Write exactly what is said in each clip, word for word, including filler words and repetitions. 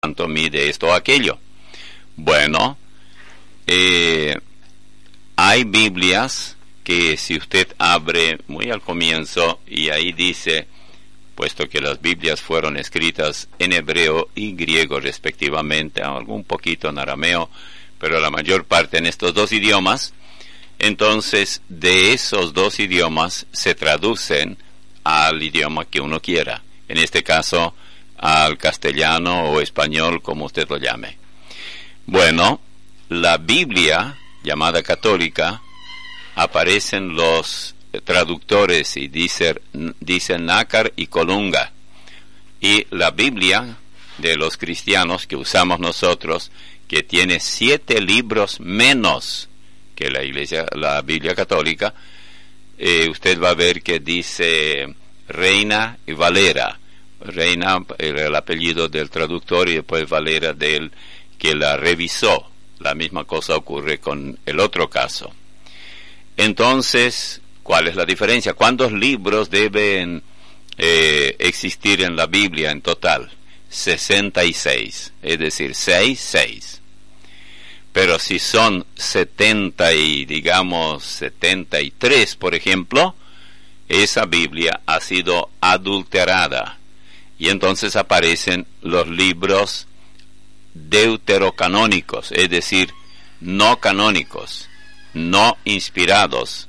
tanto mide esto o aquello. Bueno, eh, hay Biblias que si usted abre muy al comienzo y ahí dice, puesto que las Biblias fueron escritas en hebreo y griego respectivamente, algún poquito en arameo, pero la mayor parte en estos dos idiomas, entonces de esos dos idiomas se traducen al idioma que uno quiera, en este caso al castellano o español, como usted lo llame. Bueno, la Biblia, llamada católica, aparecen los traductores y dicen, dicen nácar y colunga. Y la Biblia de los cristianos que usamos nosotros, que tiene siete libros menos que la iglesia, la Biblia católica, eh, usted va a ver que dice Reina y Valera. Reina era el apellido del traductor y después Valera del que la revisó. La misma cosa ocurre con el otro caso. Entonces, ¿cuál es la diferencia? ¿Cuántos libros deben eh, existir en la Biblia en total? sesenta y seis, es decir, seis, seis. Pero si son setenta y, digamos, setenta y tres, por ejemplo, esa Biblia ha sido adulterada. Y entonces aparecen los libros deuterocanónicos, es decir, no canónicos, no inspirados.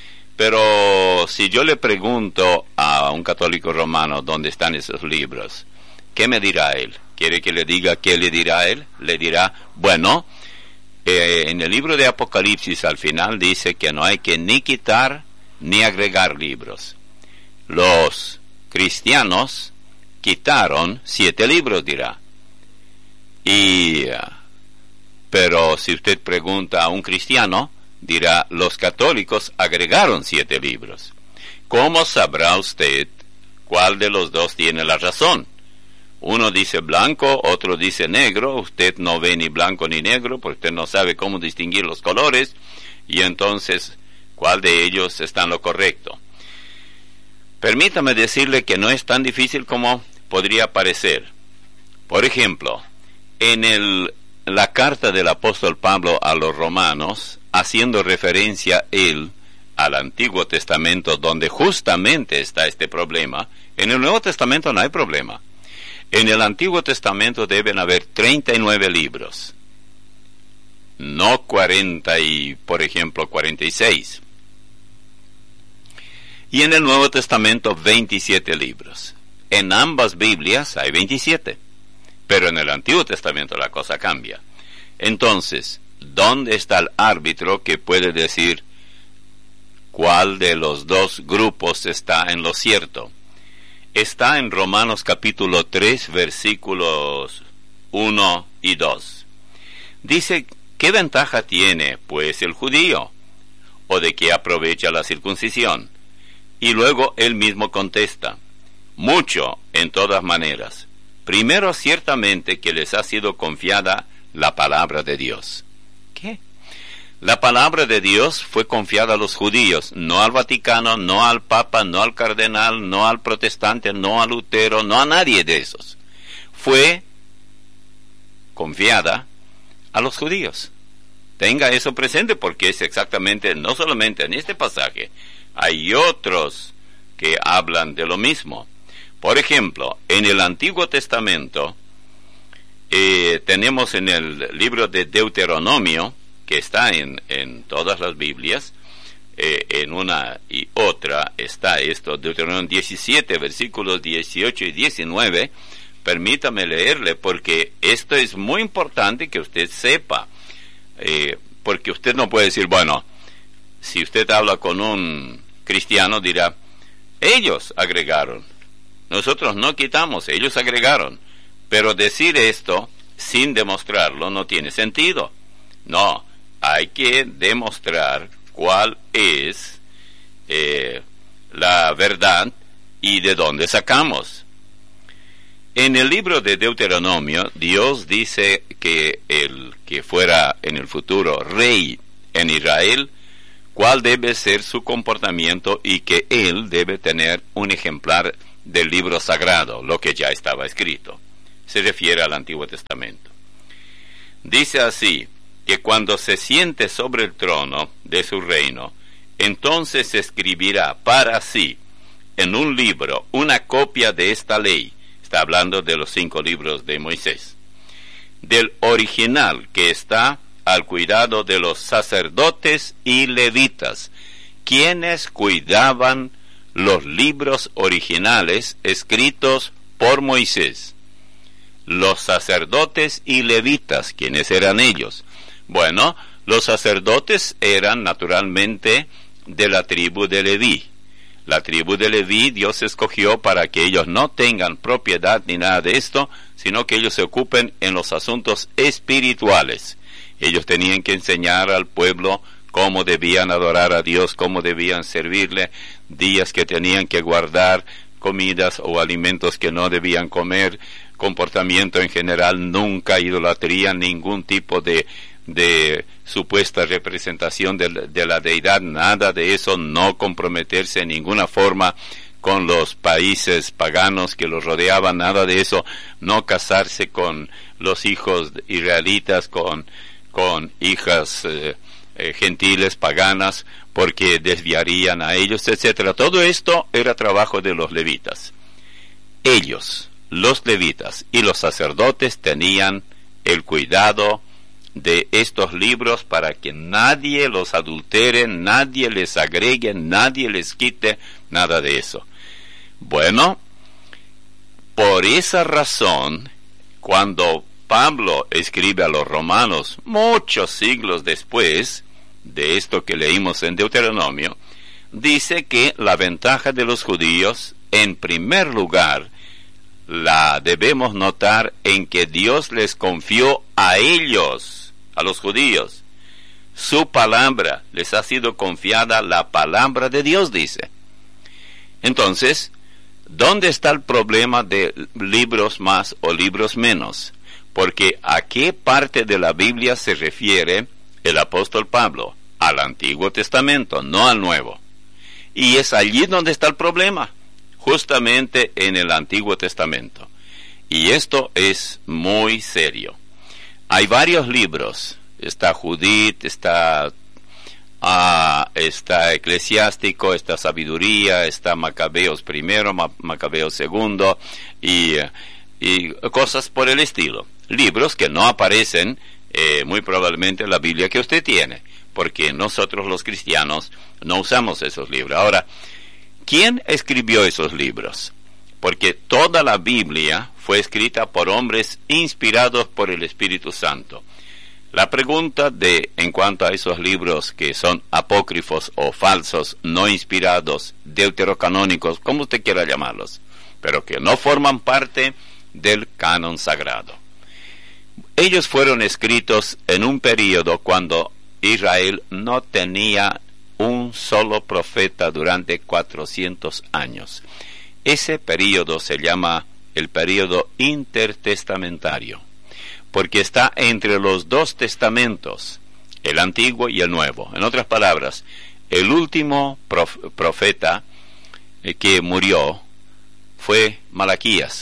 Pero si yo le pregunto a un católico romano dónde están esos libros, ¿qué me dirá él? ¿Quiere que le diga qué le dirá él? Le dirá, bueno, eh, en el libro de Apocalipsis al final dice que no hay que ni quitar ni agregar libros. Los cristianos quitaron siete libros, dirá. Y, pero si usted pregunta a un cristiano, dirá, los católicos agregaron siete libros. ¿Cómo sabrá usted cuál de los dos tiene la razón? Uno dice blanco, otro dice negro. Usted no ve ni blanco ni negro, porque usted no sabe cómo distinguir los colores. Y entonces, ¿cuál de ellos está en lo correcto? Permítame decirle que no es tan difícil como podría parecer. Por ejemplo, en el, la carta del apóstol Pablo a los romanos, haciendo referencia él al Antiguo Testamento, donde justamente está este problema, en el Nuevo Testamento no hay problema. En el Antiguo Testamento deben haber treinta y nueve libros, no cuarenta y, por ejemplo, cuarenta y seis. Y en el Nuevo Testamento veintisiete libros. En ambas Biblias hay veintisiete, pero en el Antiguo Testamento la cosa cambia. Entonces, ¿dónde está el árbitro que puede decir cuál de los dos grupos está en lo cierto? Está en Romanos capítulo tres, versículos uno y dos. Dice, ¿qué ventaja tiene, pues, el judío? ¿O de qué aprovecha la circuncisión? Y luego él mismo contesta, mucho en todas maneras. Primero, ciertamente que les ha sido confiada la palabra de Dios. ¿Qué? La palabra de Dios fue confiada a los judíos, no al Vaticano, no al Papa, no al cardenal, no al protestante, no a Lutero, no a nadie de esos. Fue confiada a los judíos. Tenga eso presente porque es exactamente, no solamente en este pasaje, hay otros que hablan de lo mismo. Por ejemplo, en el Antiguo Testamento, eh, tenemos en el libro de Deuteronomio, que está en, en todas las Biblias, eh, en una y otra está esto, Deuteronomio diecisiete, versículos dieciocho y diecinueve, permítame leerle, porque esto es muy importante que usted sepa, eh, porque usted no puede decir, bueno, si usted habla con un cristiano dirá, ellos agregaron, nosotros no quitamos, ellos agregaron, pero decir esto sin demostrarlo no tiene sentido. No, hay que demostrar cuál es eh, la verdad y de dónde sacamos. En el libro de Deuteronomio, Dios dice que el que fuera en el futuro rey en Israel, cuál debe ser su comportamiento y que él debe tener un ejemplar del libro sagrado, lo que ya estaba escrito. se refiere al Antiguo Testamento. Dice así, que cuando se siente sobre el trono de su reino, entonces escribirá para sí en un libro una copia de esta ley. Está hablando de los cinco libros de Moisés. Del original que está al cuidado de los sacerdotes y levitas, quienes cuidaban los libros originales escritos por Moisés. Los sacerdotes y levitas, ¿quiénes eran ellos? Bueno, los sacerdotes eran naturalmente de la tribu de Leví. La tribu de Leví Dios escogió para que ellos no tengan propiedad ni nada de esto, sino que ellos se ocupen en los asuntos espirituales. Ellos tenían que enseñar al pueblo cómo debían adorar a Dios, cómo debían servirle, días que tenían que guardar, comidas o alimentos que no debían comer, comportamiento en general, nunca idolatría, ningún tipo de, de supuesta representación de, de la deidad, nada de eso, no comprometerse en ninguna forma con los países paganos que los rodeaban, nada de eso, no casarse con los hijos israelitas, con, con hijas eh, eh, gentiles paganas, porque desviarían a ellos, etcétera. Todo esto era trabajo de los levitas. Ellos, los levitas y los sacerdotes, tenían el cuidado de estos libros para que nadie los adultere, nadie les agregue, nadie les quite, nada de eso. Bueno, por esa razón, cuando Pablo escribe a los romanos, muchos siglos después de esto que leímos en Deuteronomio, dice que la ventaja de los judíos, en primer lugar, la debemos notar en que Dios les confió a ellos, a los judíos, su palabra, les ha sido confiada la palabra de Dios, dice. Entonces, ¿dónde está el problema de libros más o libros menos? Porque ¿a qué parte de la Biblia se refiere el apóstol Pablo? Al Antiguo Testamento, no al Nuevo. Y es allí donde está el problema, justamente en el Antiguo Testamento. Y esto es muy serio. Hay varios libros, está Judith, está, ah, está Eclesiástico, está Sabiduría, está Macabeos primero, Ma- Macabeos segundo, y, y cosas por el estilo. Libros que no aparecen eh, muy probablemente en la Biblia que usted tiene, porque nosotros los cristianos no usamos esos libros. Ahora, ¿quién escribió esos libros? Porque toda la Biblia fue escrita por hombres inspirados por el Espíritu Santo. La pregunta de, en cuanto a esos libros que son apócrifos o falsos, no inspirados, deuterocanónicos, como usted quiera llamarlos, pero que no forman parte del canon sagrado. Ellos fueron escritos en un período cuando Israel no tenía un solo profeta durante cuatrocientos años. Ese período se llama el período intertestamentario, porque está entre los dos testamentos, el Antiguo y el Nuevo. En otras palabras, el último prof- profeta eh, que murió fue Malaquías.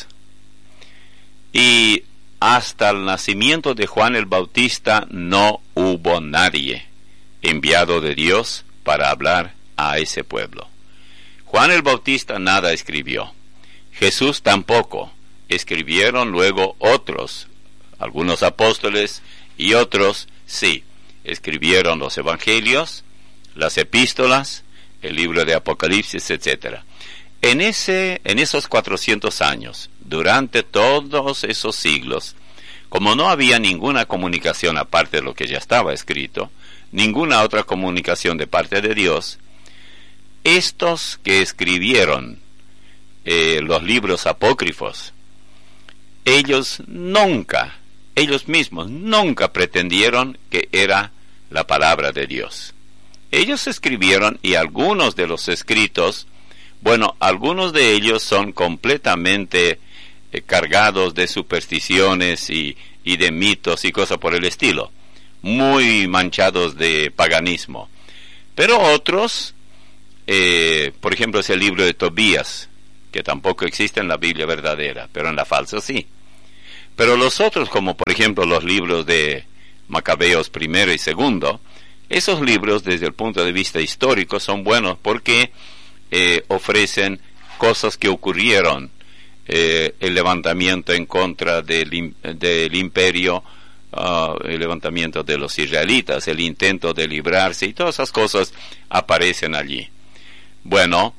Y hasta el nacimiento de Juan el Bautista no hubo nadie enviado de Dios para hablar a ese pueblo. Juan el Bautista nada escribió. Jesús tampoco. Escribieron luego otros, algunos apóstoles y otros, sí, escribieron los evangelios, las epístolas, el libro de Apocalipsis, etcétera. En ese, en esos cuatrocientos años, durante todos esos siglos, como no había ninguna comunicación aparte de lo que ya estaba escrito, ninguna otra comunicación de parte de Dios, estos que escribieron eh, los libros apócrifos, ellos nunca, ellos mismos nunca pretendieron que era la palabra de Dios. Ellos escribieron, y algunos de los escritos, bueno, algunos de ellos son completamente eh, cargados de supersticiones y, y de mitos y cosas por el estilo, muy manchados de paganismo. Pero otros, eh, por ejemplo, es el libro de Tobías, que tampoco existe en la Biblia verdadera, pero en la falsa sí. Pero los otros, como por ejemplo los libros de Macabeos primero y segundo, esos libros desde el punto de vista histórico son buenos porque eh, ofrecen cosas que ocurrieron, eh, el levantamiento en contra del, del imperio, uh, el levantamiento de los israelitas, el intento de librarse, y todas esas cosas aparecen allí. Bueno,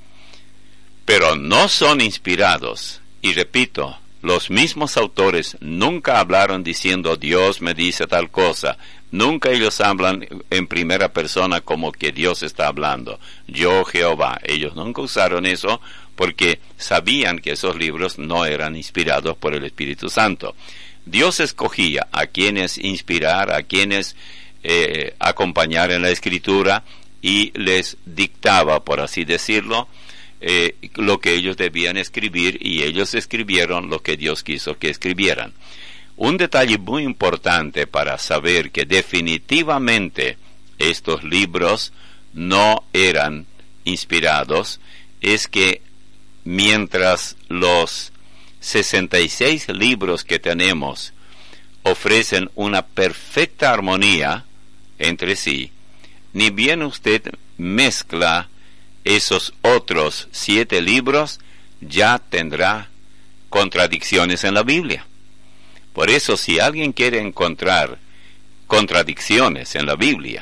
pero no son inspirados, y repito, los mismos autores nunca hablaron diciendo Dios me dice tal cosa, nunca ellos hablan en primera persona como que Dios está hablando, yo Jehová. Ellos nunca usaron eso porque sabían que esos libros no eran inspirados por el Espíritu Santo. Dios escogía a quienes inspirar, a quienes eh, acompañar en la Escritura, y les dictaba, por así decirlo, Eh, lo que ellos debían escribir, y ellos escribieron lo que Dios quiso que escribieran. Un detalle muy importante para saber que definitivamente estos libros no eran inspirados es que mientras los sesenta y seis libros que tenemos ofrecen una perfecta armonía entre sí, ni bien usted mezcla esos otros siete libros, ya tendrá contradicciones en la Biblia. Por eso, si alguien quiere encontrar contradicciones en la Biblia,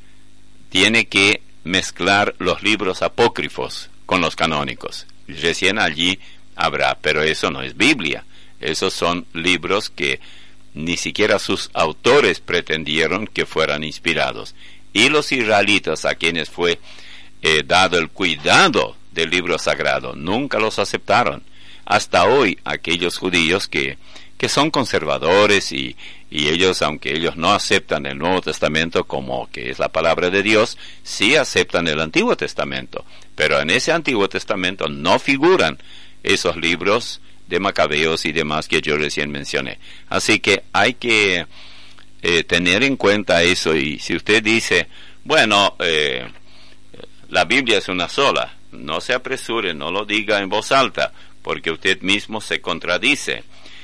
tiene que mezclar los libros apócrifos con los canónicos. Recién allí habrá, pero eso no es Biblia. Esos son libros que ni siquiera sus autores pretendieron que fueran inspirados. Y los israelitas, a quienes fue Eh, dado el cuidado del libro sagrado, nunca los aceptaron. Hasta hoy, aquellos judíos que, que son conservadores y, y ellos, aunque ellos no aceptan el Nuevo Testamento como que es la palabra de Dios, sí aceptan el Antiguo Testamento. Pero en ese Antiguo Testamento no figuran esos libros de Macabeos y demás que yo recién mencioné. Así que hay que eh, tener en cuenta eso. Y si usted dice, bueno, eh, la Biblia es una sola, no se apresure, no lo diga en voz alta, porque usted mismo se contradice.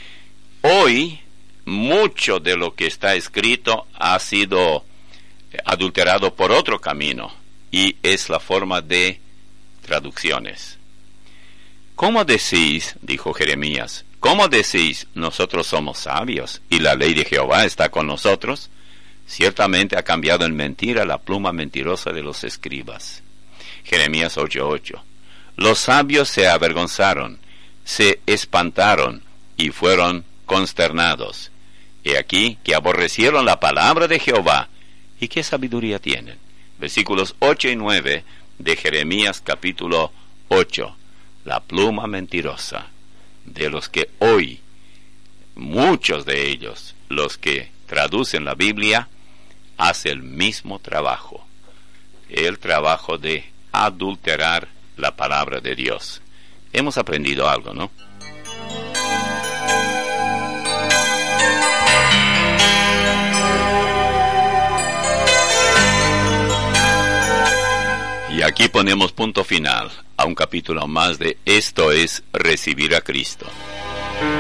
Hoy, mucho de lo que está escrito ha sido adulterado por otro camino, y es la forma de traducciones. ¿Cómo decís, dijo Jeremías, cómo decís, nosotros somos sabios, y la ley de Jehová está con nosotros? Ciertamente ha cambiado en mentira la pluma mentirosa de los escribas. Jeremías ocho ocho. Los sabios se avergonzaron, se espantaron y fueron consternados. He aquí que aborrecieron la palabra de Jehová. ¿Y qué sabiduría tienen? Versículos ocho y nueve de Jeremías capítulo ocho. La pluma mentirosa de los que hoy, muchos de ellos, los que traducen la Biblia, hace el mismo trabajo. El trabajo de adulterar la palabra de Dios. Hemos aprendido algo, ¿no? Y aquí ponemos punto final a un capítulo más de Esto es Recibir a Cristo.